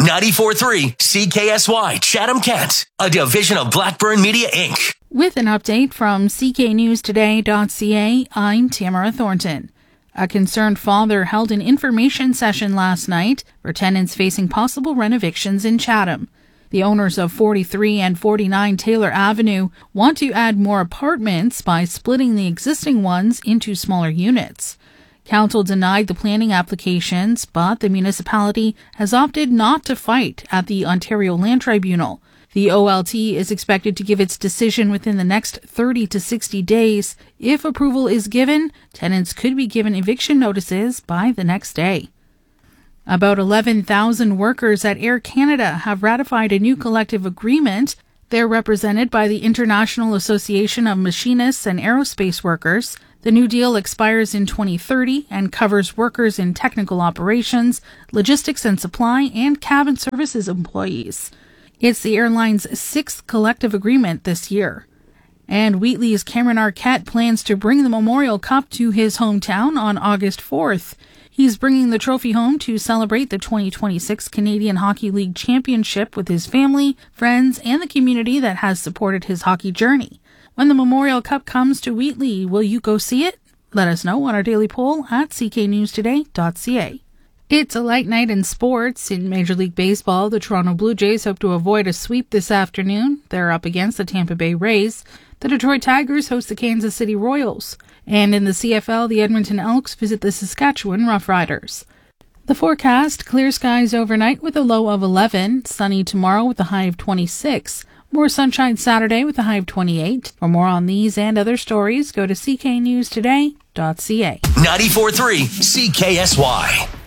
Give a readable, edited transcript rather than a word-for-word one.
94.3 CKSY Chatham-Kent, a division of Blackburn Media, Inc. With an update from cknewstoday.ca, I'm Tamara Thornton. A concerned father held an information session last night for tenants facing possible renovictions in Chatham. The owners of 43 and 49 Taylor Avenue want to add more apartments by splitting the existing ones into smaller units. Council denied the planning applications, but the municipality has opted not to fight at the Ontario Land Tribunal. The OLT is expected to give its decision within the next 30 to 60 days. If approval is given, tenants could be given eviction notices by the next day. About 11,000 workers at Air Canada have ratified a new collective agreement. They're represented by the International Association of Machinists and Aerospace Workers. The new deal expires in 2030 and covers workers in technical operations, logistics and supply, and cabin services employees. It's the airline's 6th collective agreement this year. And Wheatley's Cameron Arquette plans to bring the Memorial Cup to his hometown on August 4th. He's bringing the trophy home to celebrate the 2026 Canadian Hockey League Championship with his family, friends, and the community that has supported his hockey journey. When the Memorial Cup comes to Wheatley, will you go see it? Let us know on our daily poll at cknewstoday.ca. It's a light night in sports. In Major League Baseball, the Toronto Blue Jays hope to avoid a sweep this afternoon. They're up against the Tampa Bay Rays. The Detroit Tigers host the Kansas City Royals. And in the CFL, the Edmonton Elks visit the Saskatchewan Roughriders. The forecast, clear skies overnight with a low of 11, sunny tomorrow with a high of 26. More sunshine Saturday with a high of 28. For more on these and other stories, go to cknewstoday.ca. 94.3 CKSY.